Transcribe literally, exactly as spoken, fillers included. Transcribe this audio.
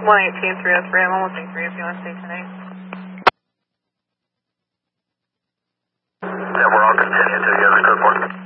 one eighteen, three oh three, I'm almost in three if you want to stay tonight. Yeah, we're all continuing to get the code one.